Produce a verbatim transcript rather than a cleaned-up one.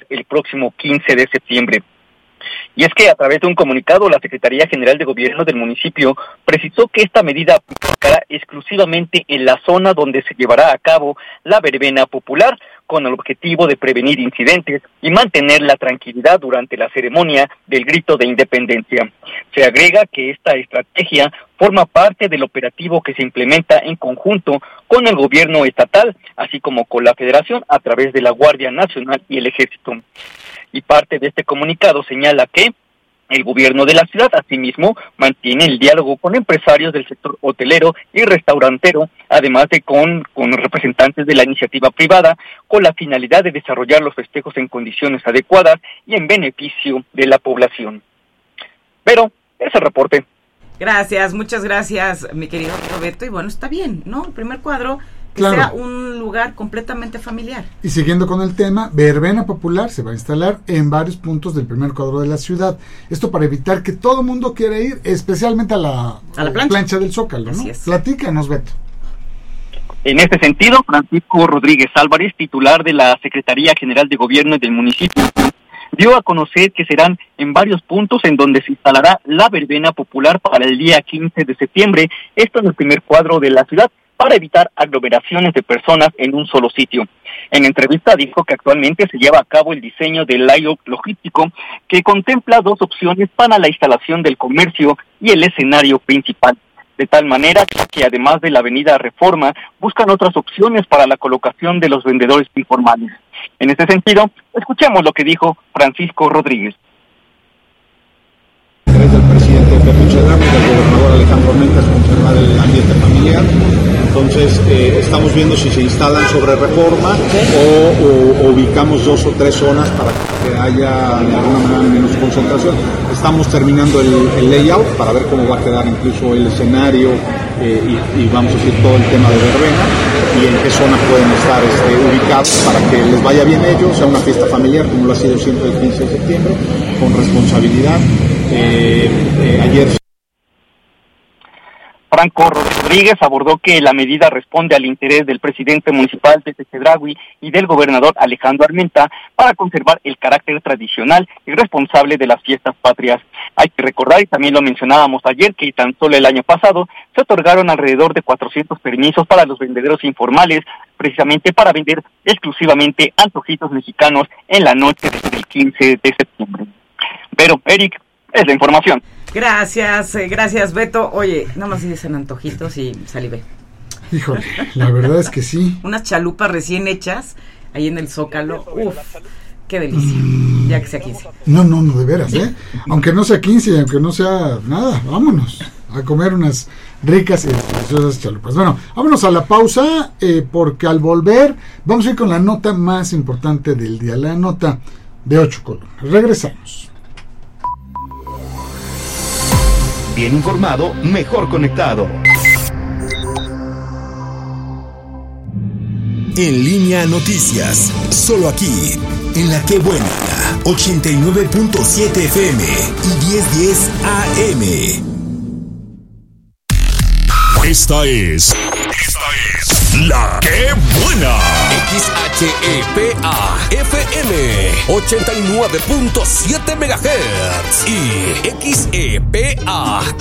el próximo quince de septiembre. Y es que a través de un comunicado, la Secretaría General de Gobierno del municipio precisó que esta medida aplicará exclusivamente en la zona donde se llevará a cabo la verbena popular, con el objetivo de prevenir incidentes y mantener la tranquilidad durante la ceremonia del Grito de Independencia. Se agrega que esta estrategia forma parte del operativo que se implementa en conjunto con el gobierno estatal, así como con la Federación a través de la Guardia Nacional y el Ejército. Y parte de este comunicado señala que el gobierno de la ciudad, asimismo, mantiene el diálogo con empresarios del sector hotelero y restaurantero, además de con, con representantes de la iniciativa privada, con la finalidad de desarrollar los festejos en condiciones adecuadas y en beneficio de la población. Pero, ese reporte. Gracias, muchas gracias, mi querido Roberto. Y bueno, está bien, ¿no? El primer cuadro, que claro, sea un lugar completamente familiar. Y siguiendo con el tema, verbena popular se va a instalar en varios puntos del primer cuadro de la ciudad. Esto para evitar que todo el mundo quiera ir, especialmente a la, a la plancha. plancha del Zócalo, ¿no? Platícanos, Beto. En este sentido, Francisco Rodríguez Álvarez, titular de la Secretaría General de Gobierno del municipio, dio a conocer que serán en varios puntos en donde se instalará la verbena popular para el día quince de septiembre, esto en el primer cuadro de la ciudad, para evitar aglomeraciones de personas en un solo sitio. En entrevista dijo que actualmente se lleva a cabo el diseño del layout logístico que contempla dos opciones para la instalación del comercio y el escenario principal. De tal manera que además de la avenida Reforma, buscan otras opciones para la colocación de los vendedores informales. En este sentido, escuchemos lo que dijo Francisco Rodríguez. Desde el presidente Pepe Chedraui y del gobernador Alejandro Mentas, conservar el ambiente familiar. Entonces, eh, estamos viendo si se instalan sobre Reforma o, o, o ubicamos dos o tres zonas para que haya de alguna manera menos concentración. Estamos terminando el, el layout para ver cómo va a quedar incluso el escenario eh, y, y vamos a decir todo el tema de verbena y en qué zona pueden estar este, ubicados para que les vaya bien ellos, sea una fiesta familiar como lo ha sido siempre el quince de septiembre, con responsabilidad. Eh, eh, ayer Franco Rodríguez abordó que la medida responde al interés del presidente municipal Pepe Chedraui y del gobernador Alejandro Armenta para conservar el carácter tradicional y responsable de las fiestas patrias. Hay que recordar, y también lo mencionábamos ayer, que tan solo el año pasado se otorgaron alrededor de cuatrocientos permisos para los vendedores informales, precisamente para vender exclusivamente antojitos mexicanos en la noche del quince de septiembre. Pero, Eric, es la información. Gracias, eh, gracias, Beto. Oye, nada más dicen antojitos y salivé. Híjole, la verdad es que sí. Unas chalupas recién hechas ahí en el Zócalo. Uf, qué delicia. Mm, ya que sea quince. No, no, no, de veras, ¿eh? Aunque no sea quince y aunque no sea nada, vámonos a comer unas ricas y deliciosas chalupas. Bueno, vámonos a la pausa, eh, porque al volver vamos a ir con la nota más importante del día, la nota de ocho columnas. Regresamos. Bien informado, mejor conectado. En Línea Noticias, solo aquí, en La Qué Buena, ochenta y nueve punto siete F M y mil diez A M. Esta es... Esta es... La Qué Buena. X H E P A F M ochenta y nueve punto siete megahertz y X E P A